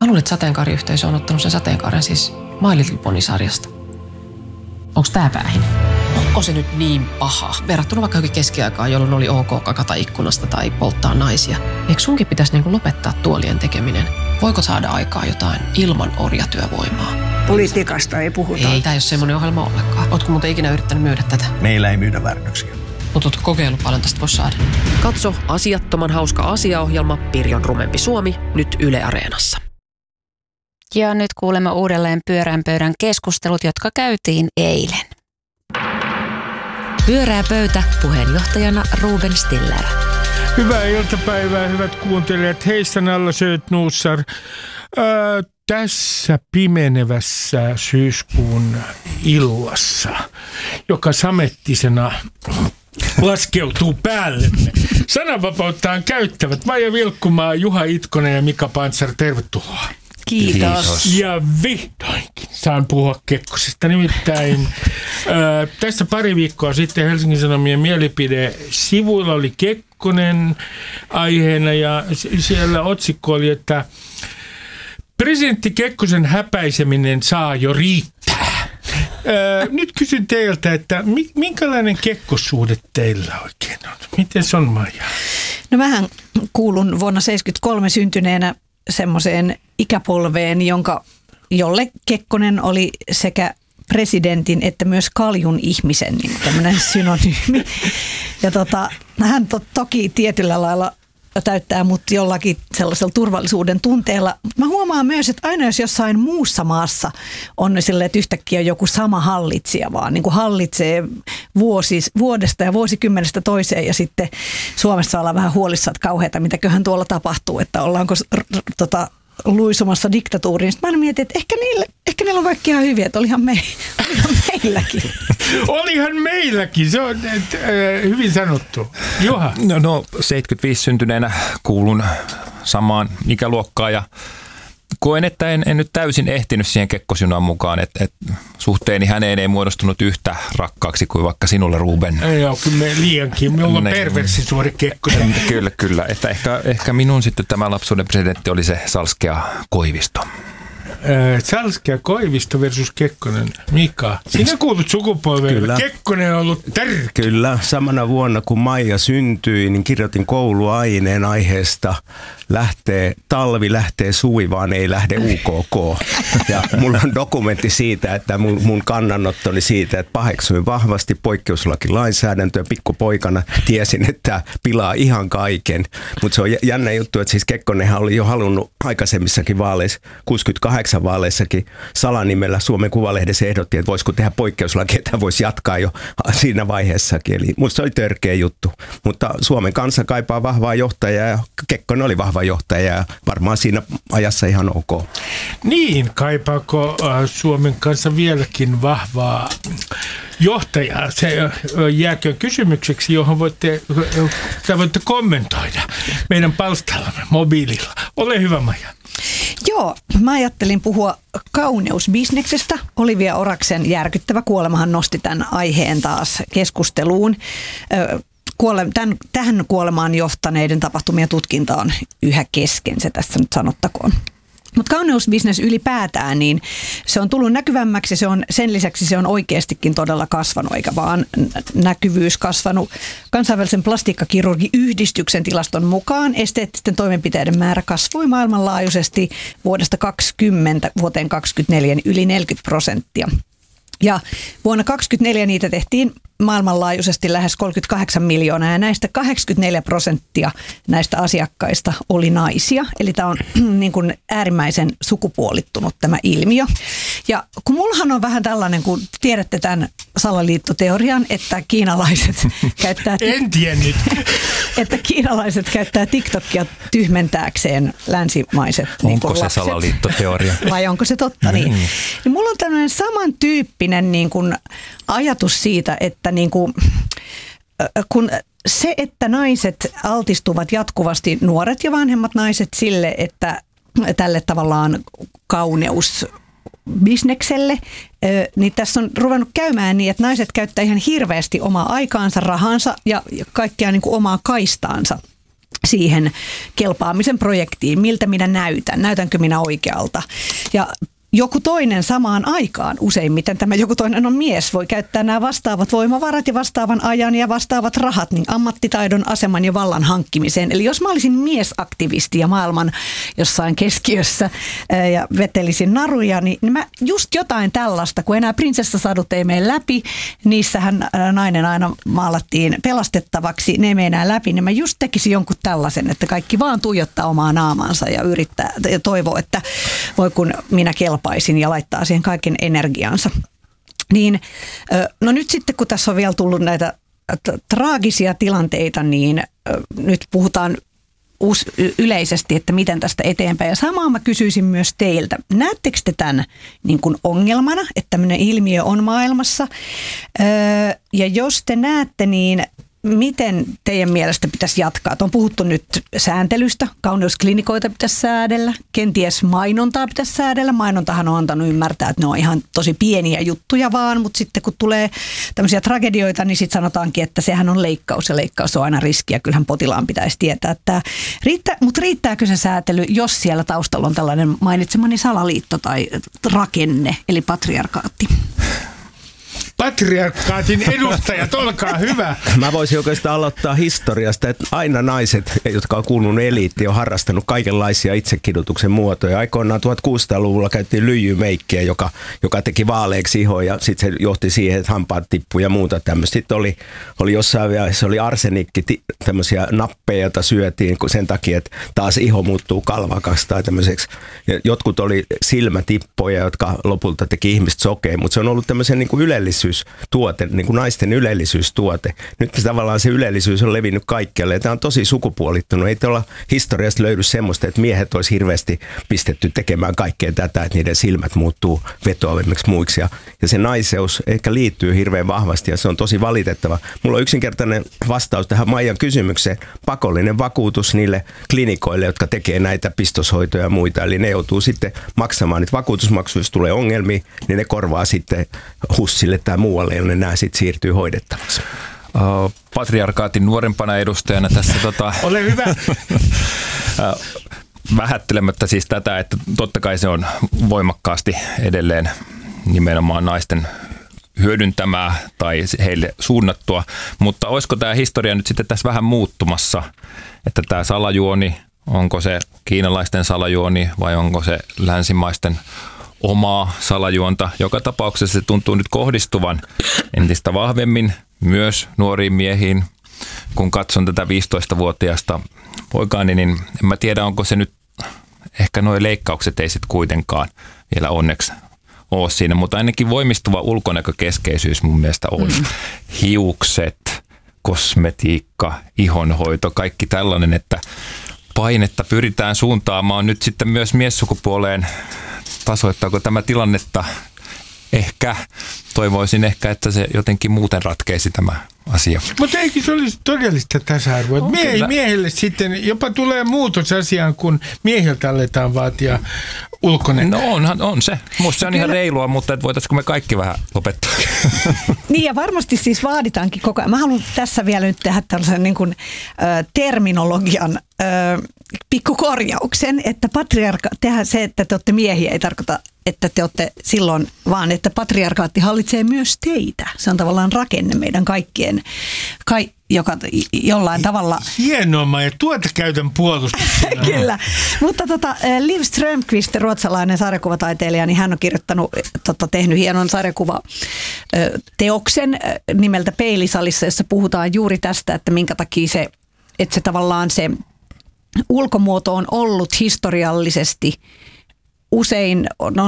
Mä luulen, että sateenkaariyhteisö on ottanut sen sateenkaaren siis My Little Pony-sarjasta. Onko tää päähin? Onko se nyt niin paha? Verrattuna vaikka johonkin keskiaikaan, jolloin oli ok kakata ikkunasta tai polttaa naisia. Eikö sunkin pitäisi lopettaa tuolien tekeminen? Voiko saada aikaa jotain ilman orjatyövoimaa? Politiikasta ei puhuta. Ei, tää ei ole semmoinen ohjelma ollenkaan. Ootko muuten ikinä yrittänyt myydä tätä? Meillä ei myydä väärännöksiä. Mutta ootko kokeillut paljon tästä voisi saada? Katso asiattoman hauska asiaohjelma Pirjon rumempi Suomi nyt Yle Areenassa. Ja nyt kuulemme uudelleen pyörän pöydän keskustelut, jotka käytiin eilen. Pyörää pöytä, puheenjohtajana Ruben Stiller. Hyvää iltapäivää, hyvät kuuntelijat. Heistä alla Söt Nuussar. Tässä pimenevässä syyskuun illassa, joka samettisena laskeutuu päällemme. Sananvapauttaan käyttävät Maija Vilkkumaa, Juha Itkonen ja Mika Pantsar. Tervetuloa. Kiitos. Ja vihdoinkin saan puhua Kekkosesta. Nimittäin tässä pari viikkoa sitten Helsingin Sanomien mielipide-sivuilla oli Kekkonen aiheena ja siellä otsikko oli, että presidentti Kekkosen häpäiseminen saa jo riittää. Nyt kysyn teiltä, että minkälainen kekkossuhde teillä oikein on? Miten se on, Maija? No mähän kuulun vuonna 1973 syntyneenä semmoiseen ikäpolveen, jolle Kekkonen oli sekä presidentin että myös kaljun ihmisen niin tämmöinen synonyymi. Ja hän toki tietyllä lailla täyttää mut jollakin sellaisella turvallisuuden tunteella. Mä huomaan myös, että aina jos jossain muussa maassa on silleen, että yhtäkkiä on joku sama hallitsija vaan niin kuin hallitsee vuodesta ja vuosikymmenestä toiseen ja sitten Suomessa ollaan vähän huolissaan, että kauheata, mitäköhän tuolla tapahtuu, että ollaanko luisumassa diktatuuriin. Sitten mä aina mietin, että ehkä niillä on kaikki ihan hyviä, että olihan meilläkin. Olihan meilläkin, se on hyvin sanottu. Juha? No 75 syntyneenä kuulun samaan ikäluokkaan ja koen, että en nyt täysin ehtinyt siihen Kekkosjunaan mukaan, että suhteeni häneen ei muodostunut yhtä rakkaaksi kuin vaikka sinulle, Ruben. Joo, kyllä me liiankin. Minulla on perversisuori Kekkonen. Kyllä. Että ehkä minun sitten tämä lapsuuden presidentti oli se Salskea Koivisto. Salskea Koivisto versus Kekkonen. Mika, sinä kuulut sukupolveen. Kyllä. Kekkonen on ollut tärkeä. Kyllä, samana vuonna kun Maija syntyi, niin kirjoitin kouluaineen aiheesta talvi lähtee suvi, vaan ei lähde UKK. Ja mulla on dokumentti siitä, että mun kannanottoni siitä, että paheksuin vahvasti poikkeuslakilainsäädäntöä. Pikkupoikana tiesin, että pilaa ihan kaiken. Mutta se on jännä juttu, että siis Kekkonenhan oli jo halunnut aikaisemmissakin vaaleissa, 68 vaaleissakin salanimellä Suomen Kuvalehdessä ehdotti, että voisiko tehdä poikkeuslaki, että voisi jatkaa jo siinä vaiheessakin. Eli musta se oli törkeä juttu. Mutta Suomen kansa kaipaa vahvaa johtajaa ja Kekkonen oli vahva johtaja ja varmaan siinä ajassa ihan ok. Niin, kaipaako Suomen kanssa vieläkin vahvaa johtajaa? Se jääkö kysymykseksi, johon voitte kommentoida meidän palstallamme mobiililla. Ole hyvä, Maija. Joo, mä ajattelin puhua kauneusbisneksestä. Olivia Oraksen järkyttävä kuolemahan nosti tämän aiheen taas keskusteluun. Tähän kuolemaan johtaneiden tapahtumien tutkinta on yhä kesken, se tässä nyt sanottakoon. Mutta kauneusbisnes ylipäätään, niin se on tullut näkyvämmäksi, sen lisäksi se on oikeastikin todella kasvanut, eikä vaan näkyvyys kasvanut. Kansainvälisen plastiikkakirurgiyhdistyksen tilaston mukaan esteettisten toimenpiteiden määrä kasvoi maailmanlaajuisesti vuodesta 2020 vuoteen 2024 yli 40%. Ja vuonna 2024 niitä tehtiin maailmanlaajuisesti lähes 38 miljoonaa ja näistä 84% näistä asiakkaista oli naisia. Eli tämä on niin kuin äärimmäisen sukupuolittunut tämä ilmiö. Ja kun mullahan on vähän tällainen, kun tiedätte tämän salaliittoteorian, että kiinalaiset käyttää... En tiennyt. Että kiinalaiset käyttää TikTokia tyhmentääkseen länsimaiset onko niin se salaliittoteoria? Vai onko se totta? Niin mulla on tämmöinen samantyyppinen niin kuin ajatus siitä, että niin kuin, kun se, että naiset altistuvat jatkuvasti, nuoret ja vanhemmat naiset sille, että tälle tavallaan kauneusbisnekselle, niin tässä on ruvennut käymään niin, että naiset käyttää ihan hirveästi omaa aikaansa, rahansa ja kaikkea niin kuin omaa kaistaansa siihen kelpaamisen projektiin, miltä minä näytänkö minä oikealta. Ja joku toinen samaan aikaan, useimmiten tämä joku toinen on mies, voi käyttää nämä vastaavat voimavarat ja vastaavan ajan ja vastaavat rahat niin ammattitaidon, aseman ja vallan hankkimiseen. Eli jos mä olisin miesaktivisti ja maailman jossain keskiössä ja vetelisin naruja, niin mä just jotain tällaista, kun enää prinsessasadut ei mene läpi, niissähän nainen aina maalattiin pelastettavaksi, ne ei mene enää läpi, niin mä just tekisin jonkun tällaisen, että kaikki vaan tuijottaa omaa naamaansa ja yrittää ja toivoo, että voi kun minä kelpaisin ja laittaa siihen kaiken energiansa. Niin, no nyt sitten kun tässä on vielä tullut näitä traagisia tilanteita, niin nyt puhutaan yleisesti, että miten tästä eteenpäin. Ja samaa mä kysyisin myös teiltä. Näettekö te tämän niin kuin ongelmana, että tämmöinen ilmiö on maailmassa? Ja jos te näette, niin miten teidän mielestä pitäisi jatkaa? On puhuttu nyt sääntelystä, kauneusklinikoita pitäisi säädellä, kenties mainontaa pitäisi säädellä. Mainontahan on antanut ymmärtää, että ne on ihan tosi pieniä juttuja vaan, mutta sitten kun tulee tämmöisiä tragedioita, niin sitten sanotaankin, että sehän on leikkaus ja leikkaus on aina riski ja kyllähän potilaan pitäisi tietää, että mutta riittääkö se säätely, jos siellä taustalla on tällainen mainitsemani salaliitto tai rakenne, eli patriarkaatti? Patriarkaatin edustajat, olkaa hyvä. Mä voisin oikeastaan aloittaa historiasta, että aina naiset, jotka on kuulunut eliittiin, on harrastanut kaikenlaisia itsekidutuksen muotoja. Aikoinaan 1600-luvulla käytiin lyijymeikkiä, joka teki vaaleeksi ihon ja sitten se johti siihen, että hampaat tippui ja muuta tämmöistä. Sitten oli jossain vielä, se oli arsenikki, tämmöisiä nappeja, joita syötiin sen takia, että taas iho muuttuu kalvakaksi tai tämmöiseksi. Ja jotkut oli silmätippoja, jotka lopulta teki ihmistä sokea, mutta se on ollut tämmöisen niin kuin ylellisyystuote, niin kuin naisten ylellisyystuote. Nyt tavallaan se ylellisyys on levinnyt kaikkialle ja tämä on tosi sukupuolittunut. Ei tuolla historiasta löydy semmoista, että miehet olisi hirveästi pistetty tekemään kaikkea tätä, että niiden silmät muuttuu vetoavammiksi muiksi. Ja se naiseus ehkä liittyy hirveän vahvasti ja se on tosi valitettava. Mulla on yksinkertainen vastaus tähän Maijan kysymykseen. Pakollinen vakuutus niille klinikoille, jotka tekee näitä pistoshoitoja ja muita. Eli ne joutuu sitten maksamaan niitä vakuutusmaksuja, jos tulee ongelmia, niin ne korvaa sitten HUSille tai muualle, jonne nämä sitten siirtyy hoidettavaksi. Patriarkaatin nuorempana edustajana tässä Ole hyvä. Vähättelemättä siis tätä, että totta kai se on voimakkaasti edelleen nimenomaan naisten hyödyntämää tai heille suunnattua, mutta olisiko tämä historia nyt sitten tässä vähän muuttumassa, että tämä salajuoni, onko se kiinalaisten salajuoni vai onko se länsimaisten omaa salajuonta. Joka tapauksessa se tuntuu nyt kohdistuvan entistä vahvemmin myös nuoriin miehiin. Kun katson tätä 15-vuotiaasta poikaani, niin en mä tiedä, onko se nyt, ehkä nuo leikkaukset ei sitten kuitenkaan vielä onneksi ole siinä, mutta ainakin voimistuva ulkonäkökeskeisyys mun mielestä on. Hiukset, kosmetiikka, ihonhoito, kaikki tällainen, että painetta pyritään suuntaamaan nyt sitten myös miessukupuoleen. Tasoittaako tämä tilannetta? Ehkä. Toivoisin ehkä, että se jotenkin muuten ratkeisi tämä asia. Mutta eikö se olisi todellista tasa-arvoa? Miehille sitten jopa tulee muutos asiaan, kun miehiltä aletaan vaatia ulkonäköä. No on se. Musta se on ihan reilua, mutta voitaisiinko me kaikki vähän lopettaa? Niin ja varmasti siis vaaditaankin koko ajan. Mä haluan tässä vielä nyt tehdä tällaisen niin kuin, terminologian pikkukorjauksen, että tehdä se, että te olette miehiä, ei tarkoita, että te olette silloin, vaan että patriarkaatti hallitsee myös teitä. Se on tavallaan rakenne meidän kaikkien, joka jollain tavalla... Hienoa, ja tuota käytän puolustuksena. Kyllä, mutta Liv Strömquist, ruotsalainen sarjakuvataiteilija, niin hän on kirjoittanut, tehnyt hienon sarjakuvateoksen nimeltä Peilisalissa, jossa puhutaan juuri tästä, että minkä takia että se tavallaan se ulkomuoto on ollut historiallisesti usein on